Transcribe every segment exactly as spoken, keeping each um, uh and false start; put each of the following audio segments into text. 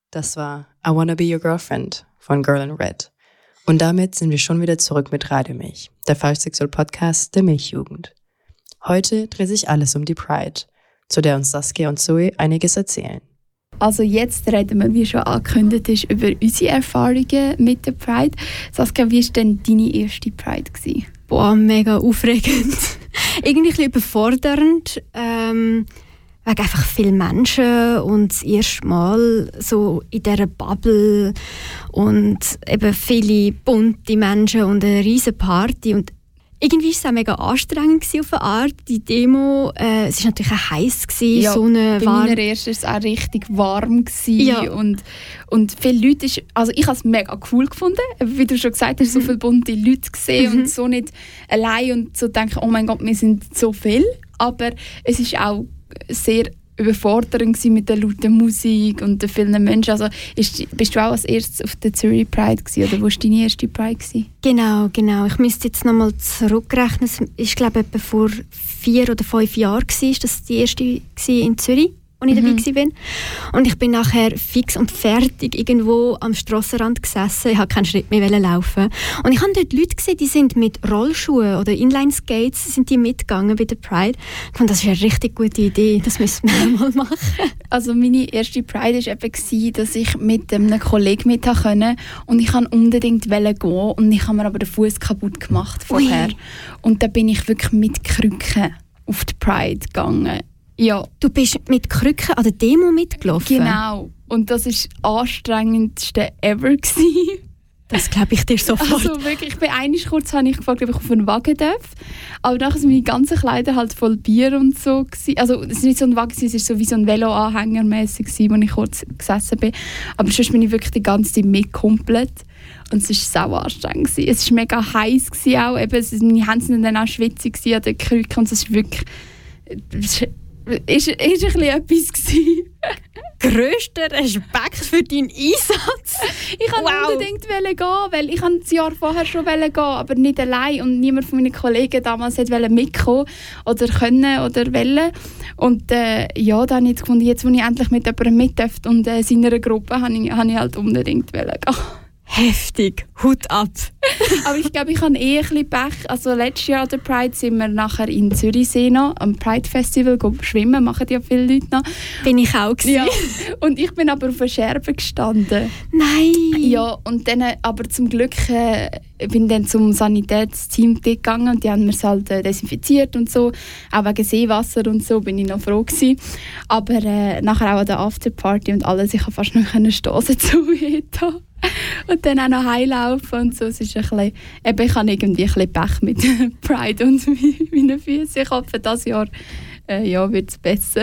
Das war I Wanna Be Your Girlfriend von Girl in Red. Und damit sind wir schon wieder zurück mit Radio Milch, der Falschsexual-Podcast der Milchjugend. Heute dreht sich alles um die Pride, zu der uns Saskia und Zoe einiges erzählen. Also jetzt reden wir, wie schon angekündigt ist, über unsere Erfahrungen mit der Pride. Saskia, wie war denn deine erste Pride gewesen? Boah, mega aufregend. Irgendwie ein bisschen überfordernd. Ähm, wegen einfach viele Menschen und das erste Mal so in dieser Bubble und eben viele bunte Menschen und eine riesige Party. Und irgendwie war es auch mega anstrengend auf eine Art, die Demo. Äh, es war natürlich auch heiß, ja, Sonne, bei warm. meiner ersten war es auch richtig warm. Ja. Und, und viele Leute, ist, also ich habe es mega cool gefunden. Wie du schon gesagt hast, so viele bunte Leute gesehen mhm. und so nicht allein und so denken, oh mein Gott, wir sind so viel. Aber es ist auch sehr überfordernd mit der lauten Musik und den vielen Menschen. Also ist, bist du auch als erstes auf der Zürich Pride gewesen, oder wo war deine erste Pride gewesen? Genau, genau. Ich müsste jetzt nochmal zurückrechnen. Ich glaube, etwa vor vier oder fünf Jahren war das die erste in Zürich, wo ich dabei mhm. war. Und ich bin nachher fix und fertig irgendwo am Strassenrand gesessen. Ich wollte keinen Schritt mehr laufen. Und ich habe dort Leute gesehen, die sind mit Rollschuhen oder Inline-Skates sind die mitgegangen bei der Pride. Ich fand, das ist eine richtig gute Idee. Das müssen wir mal machen. Also meine erste Pride war eben, dass ich mit einem Kollegen mit konnte. Und ich wollte unbedingt gehen. Und ich habe mir aber den Fuß kaputt gemacht vorher. Ui. Und dann bin ich wirklich mit Krücken auf die Pride gegangen. Ja. Du bist mit Krücken an der Demo mitgelaufen? Genau. Und das war das anstrengendste ever. Das glaube ich dir sofort. Also wirklich, ich bin einmal kurz habe ich gefragt, ob ich auf einen Wagen darf. Aber nachher sind meine ganzen Kleider halt voll Bier und so gewesen. Also es ist nicht so ein Wagen, es war so wie so ein Veloanhänger mäßig, wo ich kurz gesessen bin. Aber sonst bin ich wirklich die ganze Zeit mit komplett. Und es war sau anstrengend. Es war mega heiß auch. Eben, es, meine Hände waren dann auch schwitzig an den Krücken. Und es ist wirklich... Es ist, ist ein bisschen etwas gewesen. Grösster Respekt für deinen Einsatz. Ich wollte wow. unbedingt gehen, weil ich das Jahr vorher schon gehen, aber nicht allein. Und niemand von meinen Kollegen damals wollte mitkommen oder können oder wollen. Und äh, ja, dann habe ich gefunden, jetzt, wo ich endlich mit jemandem mit darf und äh, seiner Gruppe, habe ich, habe ich halt unbedingt gehen. Heftig, Hut ab. Aber ich glaube, ich habe eh ein bisschen Pech. Also letztes Jahr an der Pride sind wir nachher in Zürichsee noch am Pride Festival schwimmen, machen ja viele Leute noch. Bin ich auch gewesen. Ja. Und ich bin aber auf einer Scherbe gestanden. Nein! Ja, und dann, aber zum Glück äh, bin dann zum Sanitätsteam gegangen und die haben mir es halt äh, desinfiziert und so. Auch wegen Seewasser und so bin ich noch froh gewesen. Aber äh, nachher auch an der Afterparty und alles, ich konnte fast noch stossen zu da. Und dann auch noch heimlaufen und so. Es ist ein bisschen, eben, ich habe irgendwie ein bisschen Pech mit Pride und meinen Füßen. Ich hoffe, dieses Jahr äh, ja, wird es besser.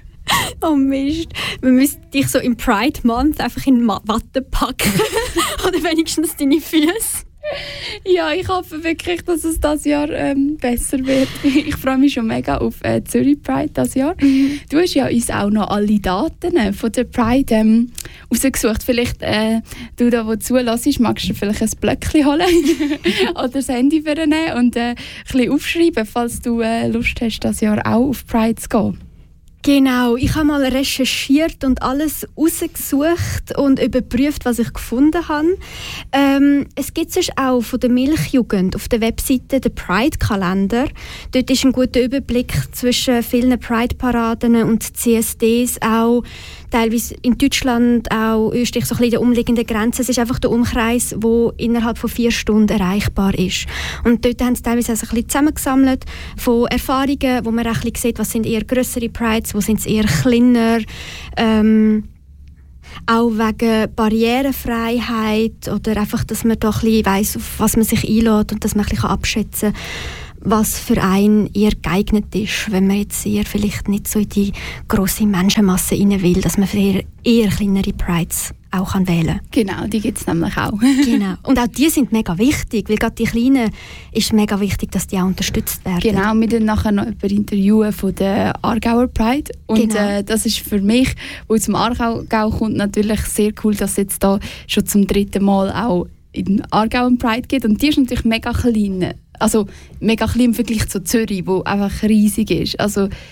Oh Mist. Man müsste dich so im Pride Month einfach in Watte packen. Oder wenigstens deine Füße. Ja, ich hoffe wirklich, dass es dieses Jahr ähm, besser wird. Ich freue mich schon mega auf äh, Zürich Pride dieses Jahr. Mhm. Du hast ja uns auch noch alle Daten von der Pride ähm, rausgesucht. Vielleicht, äh, du da, wo du zuhörst, magst du vielleicht ein Blöckchen holen oder das Handy nehmen und äh, ein bisschen aufschreiben, falls du äh, Lust hast, dieses Jahr auch auf Pride zu gehen. Genau, ich habe mal recherchiert und alles rausgesucht und überprüft, was ich gefunden habe. Ähm, es gibt sonst auch von der Milchjugend auf der Webseite den Pride-Kalender. Dort ist ein guter Überblick zwischen vielen Pride-Paraden und C S Ds, auch teilweise in Deutschland, auch Österreich, so ein bisschen der umliegenden Grenzen. Es ist einfach der Umkreis, der innerhalb von vier Stunden erreichbar ist. Und dort haben sie teilweise also ein bisschen zusammengesammelt von Erfahrungen, wo man auch ein bisschen sieht, was sind eher grössere Prides, wo sind es eher kleiner. Ähm, auch wegen Barrierefreiheit oder einfach, dass man da ein bisschen weiss, auf was man sich einlädt und dass man ein bisschen abschätzen kann, was für einen eher geeignet ist, wenn man jetzt eher vielleicht nicht so in die grosse Menschenmasse rein will, dass man für eher, eher kleinere Prides auch kann wählen kann. Genau, die gibt es nämlich auch. Genau. Und auch die sind mega wichtig, weil gerade die Kleinen ist mega wichtig, dass die auch unterstützt werden. Genau, wir dann nachher noch über Interviewen von der Aargauer Pride. Und genau. äh, das ist für mich, wo zum Aargau kommt, natürlich sehr cool, dass es jetzt da schon zum dritten Mal auch in Aargau eine Pride gibt. Und die ist natürlich mega klein. Also mega klein im Vergleich zu Zürich, wo einfach riesig ist. Also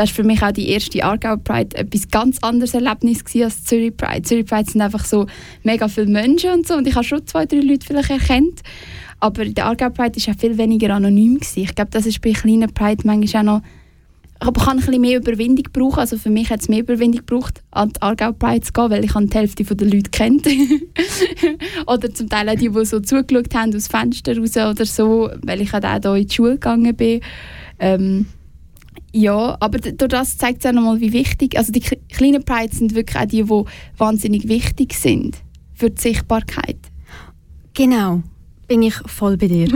das war für mich auch die erste Aargau Pride etwas ganz anderes Erlebnis gewesen als Zürich Pride. Zürich Pride sind einfach so mega viele Menschen und so und ich habe schon zwei, drei Leute vielleicht erkannt. Aber der Aargau Pride war auch viel weniger anonym gewesen. Ich glaube, das ist bei kleinen Pride manchmal auch noch... Aber ich kann ein bisschen mehr Überwindung brauchen. Also für mich hat es mehr Überwindung gebraucht, an die Aargau Pride zu gehen, weil ich die Hälfte der Leute kennt. Oder zum Teil auch die, die so zugeschaut haben aus Fenster raus oder so, weil ich auch hier in die Schule gegangen bin. Ähm, ja, aber durch das zeigt es auch nochmal, wie wichtig... Also die kleinen Prides sind wirklich auch die, die wahnsinnig wichtig sind für die Sichtbarkeit. Genau. Bin ich voll bei dir.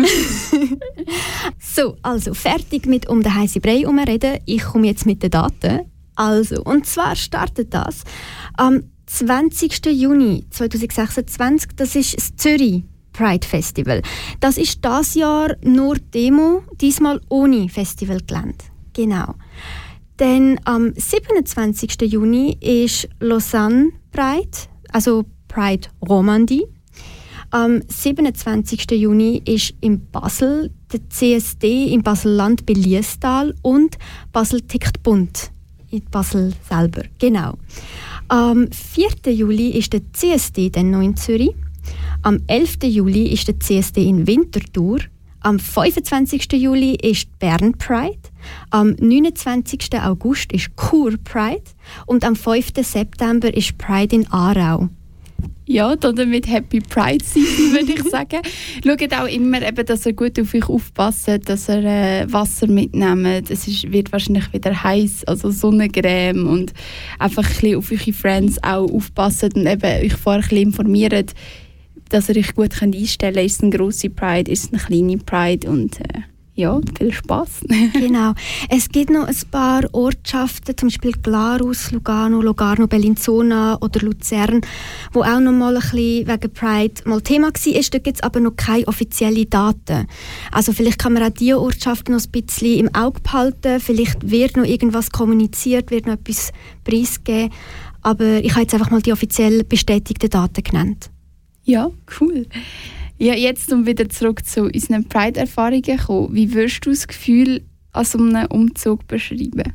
So, also fertig mit um den heißen Brei herumreden. Ich komme jetzt mit den Daten. Also, und zwar startet das am zwanzigsten Juni zweitausendsechsundzwanzig. Das ist das Zürich Pride Festival. Das ist dieses Jahr nur Demo, diesmal ohne Festivalgelände. Genau. Dann am siebenundzwanzigsten Juni ist Lausanne Pride, also Pride Romandie. Am siebenundzwanzigsten Juni ist in Basel der C S D im Basel-Land bei Liestal und Basel tickt bunt in Basel selber. Genau. Am vierten Juli ist der C S D dann noch in Zürich. Am elften Juli ist der C S D in Winterthur. Am fünfundzwanzigsten Juli ist Bern Pride. Am neunundzwanzigsten August ist Chur Pride. Und am fünften September ist Pride in Aarau. Ja, damit Happy Pride Season, würde ich sagen. Schaut auch immer, eben, dass ihr gut auf euch aufpasst, dass ihr äh, Wasser mitnehmt. Es ist, wird wahrscheinlich wieder heiß, also Sonnencreme und einfach ein bisschen auf eure Friends auch aufpassen und eben euch vorher ein bisschen informiert, dass ihr euch gut einstellen könnt. Ist es eine grosse Pride, ist es eine kleine Pride und äh, ja, viel Spass. Genau. Es gibt noch ein paar Ortschaften, zum Beispiel Glarus, Lugano, Locarno, Bellinzona oder Luzern, wo auch noch mal ein bisschen wegen Pride mal Thema war. Da gibt es aber noch keine offiziellen Daten. Also vielleicht kann man auch diese Ortschaften noch ein bisschen im Auge behalten. Vielleicht wird noch irgendwas kommuniziert, wird noch etwas preisgegeben. Aber ich habe jetzt einfach mal die offiziell bestätigten Daten genannt. Ja, cool. Ja, jetzt um wieder zurück zu unseren Pride-Erfahrungen zu kommen. Wie würdest du das Gefühl an so einem Umzug beschreiben?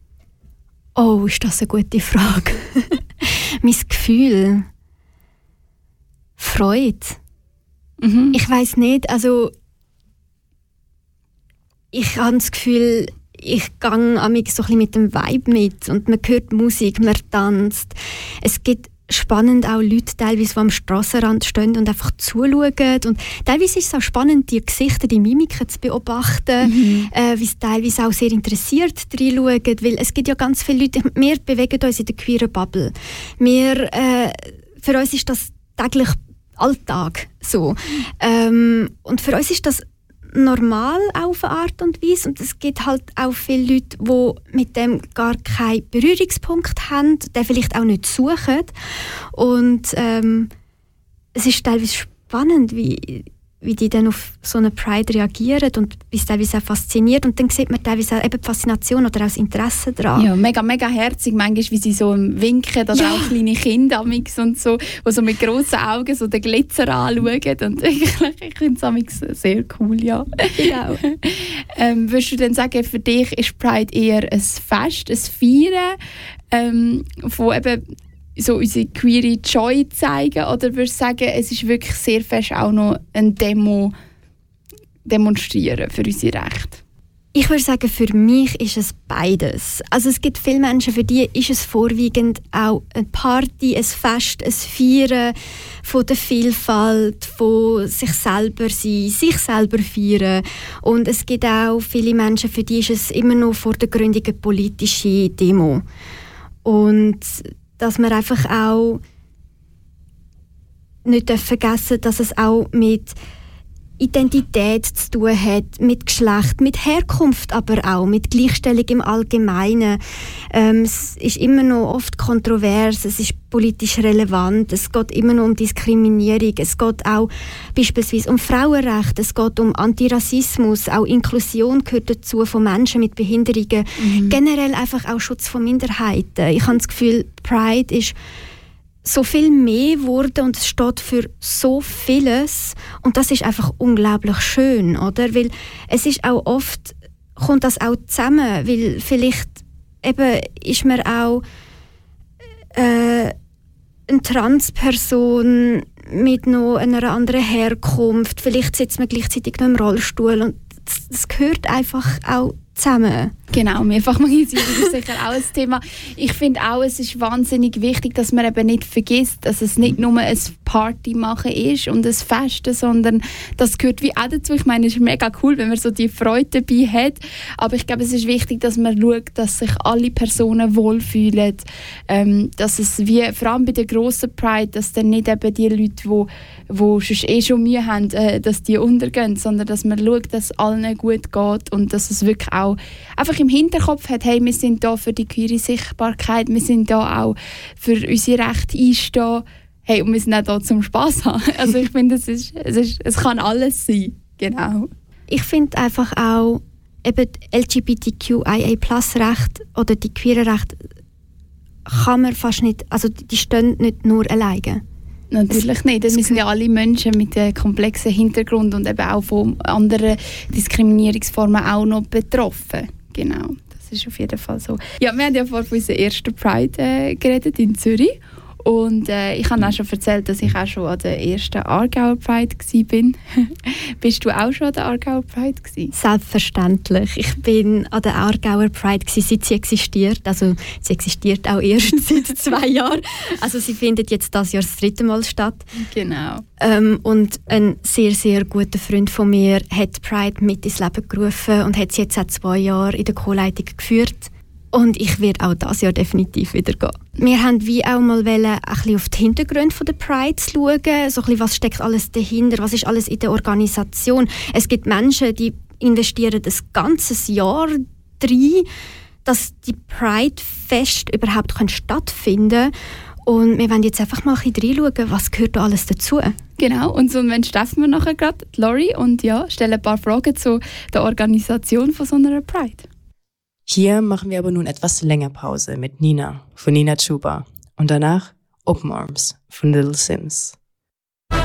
Oh, ist das eine gute Frage. Mein Gefühl? Freude. Mhm. Ich weiss nicht, also ich habe das Gefühl, ich gehe so ein bisschen mit dem Vibe mit und man hört Musik, man tanzt. Es gibt spannend auch Leute, teilweise, die am Strassenrand stehen und einfach zuschauen. Und teilweise ist es auch spannend, die Gesichter, die Mimiken zu beobachten, mhm. äh, wie sie teilweise auch sehr interessiert reinschauen. Weil es gibt ja ganz viele Leute, wir bewegen uns in der queeren Bubble. Wir, äh, für uns ist das täglich Alltag so. Ähm, und für uns ist das normal auf eine Art und Weise. Und es gibt halt auch viele Leute, die mit dem gar keinen Berührungspunkt haben, die vielleicht auch nicht suchen. Und ähm, es ist teilweise spannend, wie, wie die dann auf so eine Pride reagieren und bis teilweise auch fasziniert. Und dann sieht man teilweise auch eben die Faszination oder auch das Interesse daran. Ja, mega, mega herzig manchmal, wie sie so winken oder ja. auch kleine Kinder und so, die so mit grossen Augen so den Glitzer anschauen. Und ich, ich finde es sehr cool, ja. Genau. ähm, würdest du denn sagen, für dich ist Pride eher ein Fest, ein Feiern, ähm, von eben so unsere queere Joy zeigen, oder würdest du sagen, es ist wirklich sehr fest auch noch ein Demo demonstrieren für unsere Rechte? Ich würde sagen, für mich ist es beides. Also es gibt viele Menschen, für die ist es vorwiegend auch eine Party, ein Fest, ein Feiern von der Vielfalt, von sich selber sein, sich selber feiern. Und es gibt auch viele Menschen, für die ist es immer noch vor der Gründung eine politische Demo. Und dass man einfach auch nicht vergessen darf, dass es auch mit Identität zu tun hat, mit Geschlecht, mit Herkunft, aber auch mit Gleichstellung im Allgemeinen. Ähm, es ist immer noch oft kontrovers, es ist politisch relevant, es geht immer noch um Diskriminierung, es geht auch beispielsweise um Frauenrechte, es geht um Antirassismus, auch Inklusion gehört dazu von Menschen mit Behinderungen, mhm. generell einfach auch Schutz von Minderheiten. Ich habe das Gefühl, Pride ist so viel mehr geworden und es steht für so vieles und das ist einfach unglaublich schön, oder? Weil es ist auch oft, kommt das auch zusammen, weil vielleicht eben ist man auch äh, eine Transperson mit noch einer anderen Herkunft. Vielleicht sitzt man gleichzeitig noch im Rollstuhl und das, das gehört einfach auch zusammen. Genau, Mehrfachmarginalisierung ist sicher auch ein Thema. Ich finde auch, es ist wahnsinnig wichtig, dass man eben nicht vergisst, dass es nicht nur ein Party machen ist und ein Festen, sondern das gehört wie auch dazu. Ich meine, es ist mega cool, wenn man so die Freude dabei hat, aber ich glaube, es ist wichtig, dass man schaut, dass sich alle Personen wohlfühlen, ähm, dass es wie, vor allem bei der grossen Pride, dass dann nicht eben die Leute, die wo sonst eh schon Mühe haben, äh, dass die untergehen, sondern dass man schaut, dass es allen gut geht und dass es wirklich auch einfach im Hinterkopf hat, hey, wir sind da für die queere Sichtbarkeit, wir sind da auch für unsere Rechte einstehen, hey, und wir sind auch da zum Spass haben. Also ich finde, es, ist, es, ist, es kann alles sein. Genau. Ich finde einfach auch, eben L G B T Q I A Plus Rechte oder die queeren Rechte kann man fast nicht, also die stehen nicht nur alleine. Natürlich nicht. Wir sind ja alle Menschen mit einem komplexen Hintergrund und eben auch von anderen Diskriminierungsformen auch noch betroffen. Genau, das ist auf jeden Fall so. Ja, wir haben ja vor von unserer ersten Pride äh, geredet in Zürich. Und äh, ich habe auch schon erzählt, dass ich auch schon an der ersten Aargauer Pride war. Bist du auch schon an der Aargauer Pride gewesen? Selbstverständlich. Ich bin an der Aargauer Pride gewesen, seit sie existiert. Also sie existiert auch erst seit zwei Jahren. Also sie findet jetzt dieses Jahr das dritte Mal statt. Genau. Ähm, und ein sehr, sehr guter Freund von mir hat Pride mit ins Leben gerufen und hat sie jetzt seit zwei Jahren in der Co-Leitung geführt. Und ich werde auch dieses Jahr definitiv wieder gehen. Wir haben wie auch mal wollen, ein bisschen auf die Hintergründe der Pride zu schauen. So ein bisschen, was steckt alles dahinter, was ist alles in der Organisation. Es gibt Menschen, die investieren ein ganzes Jahr rein, dass die Pride-Fest überhaupt stattfinden können. Und wir wollen jetzt einfach mal ein bisschen reinschauen, was gehört da alles dazu. Genau, und so wenn treffen wir nachher gerade Lori und ja, stellen ein paar Fragen zu der Organisation von so einer Pride. Hier machen wir aber nun etwas länger Pause mit Nina von Nina Chuba und danach Open Arms von Little Sims.